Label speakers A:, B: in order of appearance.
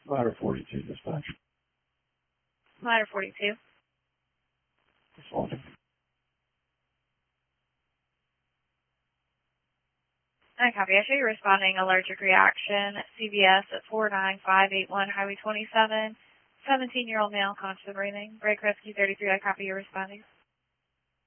A: Ladder 42, dispatch.
B: Ladder 42.
A: Responding.
B: I copy. I show you responding allergic reaction. CVS at 49581 Highway 27. 17-year-old male, conscious of breathing. Brake rescue 33. I copy. You're responding.